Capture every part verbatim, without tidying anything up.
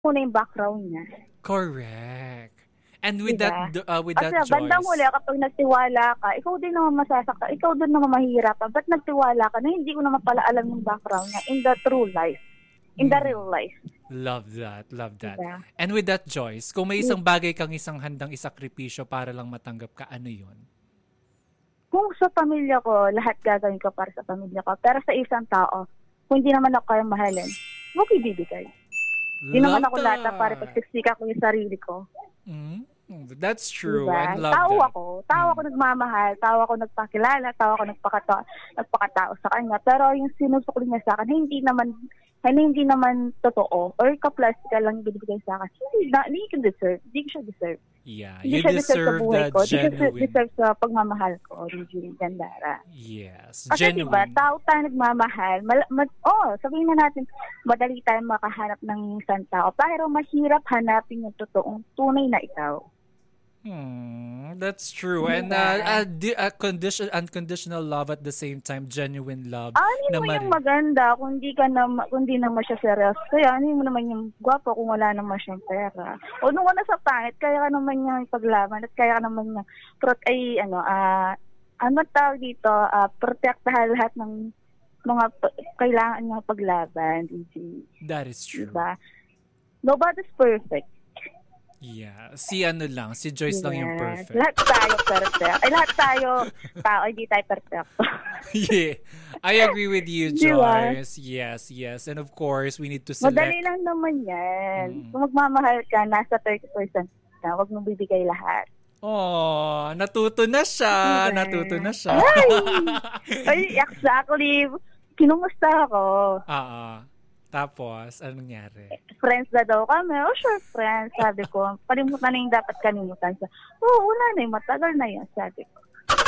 muna yung background niya. Correct. And with Diba? that uh, with Kasi that bandang choice. huli, kapag nagtiwala ka, ikaw din naman masasakta, ikaw din naman mahihirapan. Ba't nagtiwala ka na hindi ko naman pala alam yung background niya in the true life, in the Mm. real life. Love that. Love that. Diba? And with that, Joyce, kung may isang bagay kang isang handang isakripisyo para lang matanggap ka, ano yun? Kung sa pamilya ko, lahat gagawin ko para sa pamilya ko. Pero sa isang tao, kung hindi naman ako kayang mahalin, huwag ibibigay. Hindi naman ako that. lata para pagsiksika ko yung sarili ko. Mm. That's true. Diba? I love Tao that. ako. Tao ako nagmamahal. Tao ako nagpakilala. Tao ako nagpakata- nagpakatao sa kanya. Pero yung sinusukli niya sa akin, hindi naman hindi naman totoo. Or ka-plastic lang binibigay sa akin. Hindi, na, hindi ko deserve. Hindi ko siya deserve. Yeah, Hindi you siya deserve sa deserve buhay that ko. Hindi siya genuine. deserve sa pagmamahal ko. Regine Gandara. Yes, Kasi genuine. diba, tao tayo nagmamahal. Mal- ma- oh, sabihin na natin, madali tayo makahanap ng isang tao. Pero mahirap hanapin yung totoong tunay na ikaw. Hmm, that's true. And uh, uh, di- uh, condition, unconditional love at the same time, genuine love. Ano na mo mari- yung maganda kung di ka na, kung di naman siya serious? Kaya ano mo naman yung gwapo kung wala naman siyang pera? O nung ka na sa pangit, kaya ka naman niya ipaglaban at kaya ka naman niya prot ay ano ah ano tawag dito, ah protektahan lahat ng mga p- kailangan niya paglaban. That is true. Diba? Nobody's perfect. Yeah. Si ano lang, si Joyce lang yung Yes. perfect. Lahat tayo perfect. Ay, lahat tayo tao, hindi tayo perfect. Yeah. I agree with you, Diba? Joyce. Yes, yes. And of course, we need to select. Madali lang naman yan. Mm. Kung magmamahal ka, nasa thirty percent ka. Huwag mong bibigay lahat. Oh, natuto na siya. Diba? Natuto na siya. Ay! Ay, exactly. Kinumusta ako. Ah, ah. Tapos, anong nangyari? Friends na daw kami. Oh, sure, friends. Sabi ko, palimutan na yung dapat kalimutan. Oo, oh, wala na yung matagal na yan. Sabi ko.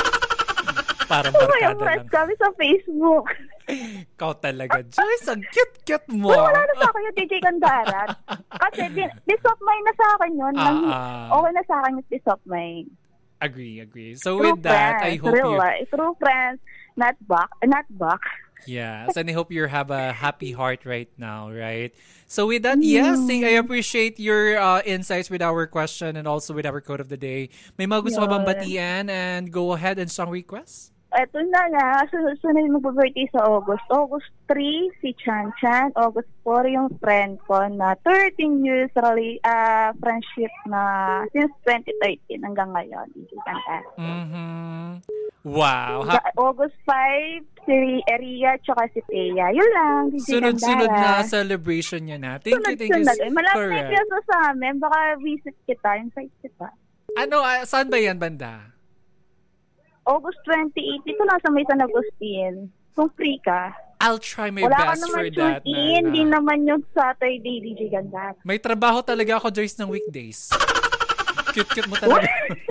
Parang Oh, yung barkada friends lang. kami sa Facebook. Ikaw talaga, Joyce. Ang cute-cute mo. Uy, wala na sa akin yung D J Kandarat. Kasi di- peace of mind na sa akin yun. Ah, Nang- ah. Okay na sa akin yung peace of mind. Agree, agree. So True with that, friends, I hope real you... life. True friends, not back, not back. Yes, and I hope you have a happy heart right now, right? So with that, yes, Mm. I appreciate your uh, insights with our question and also with our quote of the day. May mga gusto ka bang Yun. batian and go ahead and song request? Eto na nga, sunod sunod mag-birthday sa August. August three, si Chan Chan. August four, yung friend ko na thirteen years rally, uh, friendship na since twenty thirteen hanggang ngayon. Hindi kanta. Mm-hmm. Wow. Ha- August five, si Eria tsaka si Thea. Yun lang. D J sunod-sunod Gandara. na celebration niya na. Thank you, thank you. Sunod-sunod. Eh, malapit na Correct. yung sa amin. Baka visit kita. Invite kita. Ano, ah, saan ba yan, banda? August twenty-eight, ito lang sa may San Agustin. Kung free ka. I'll try my Wala ka best naman for tune that. in. Nana. Hindi naman yung Saturday, D J Gandara. May trabaho talaga ako, Joyce, ng weekdays. Cute-cute mo talaga.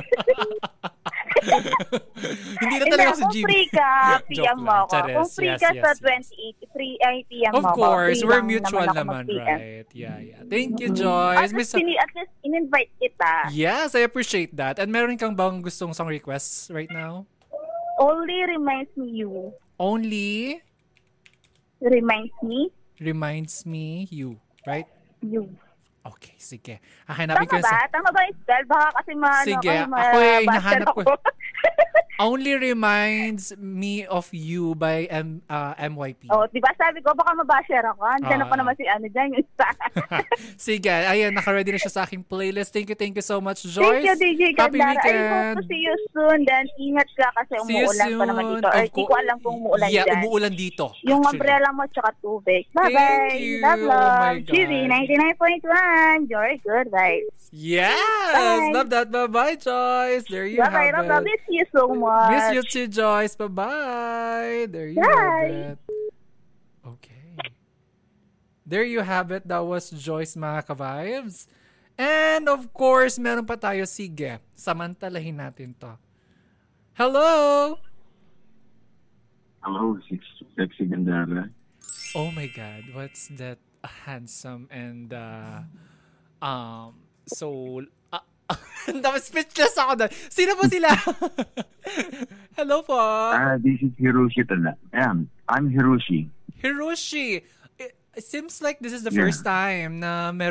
Hindi na talaga ako sa Kung G B. free ka, P M Joke mo lang. ako. Chares. Kung free Yes, ka yes, sa yes. twenty-eight, free ay P M Of mo ako. course, Free we're lang mutual ako naman, mag-P M. right? Yeah, yeah. Thank you, At Joyce. least, Miss- pini- at least in-invite kita. Yes, I appreciate that. And meron kang bang gustong song requests right now? Only reminds me you. Only Reminds me reminds me you, right? you. Okay, sige. Hahanapin ko Tama yung ba? sa- Tama ba yung spell? Baka kasi ma- Sige, ano, ma- ako eh, basher hinahanap ko. ako. Only reminds me of you by M uh, M Y P. Oh, di ba sabi ko, baka mabasher ako. Andiyan Ah. pa naman si ano dyan, yung isa. Sige, ayan, naka-ready na siya sa aking playlist. Thank you, thank you so much, Joyce. Thank you, D J Happy Gandara. I hope weekend. to see you soon. Then, ingat ka kasi See you umuulan pa naman soon. dito. Or Of di ko course. alam kung umuulan Yeah, dyan. umuulan dito. Yung actually. umbrella mo tsaka tubig. Bye-bye. Thank you. Love, Oh love. my God. G V ninety-nine point one. Your good vibes. Yes! Bye. Love that. Bye-bye, Joyce. There you Bye-bye. have Love, love. it. Miss you so much. Miss you too, Joyce. Bye-bye. There you Bye. have it. Okay. There you have it. That was Joyce, mga ka-vibes. And of course, meron pa tayo. Sige, samantalahin natin to. Hello! Hello, sexy Gandara. Oh my God, what's that handsome and uh, um so uh, dapat speechless ako doon. Sino po sila? Hello po. Ah, this is Hiroshi Tala. Um, I'm Hiroshi. Hiroshi. It, it seems like this is the Yeah. first time na meron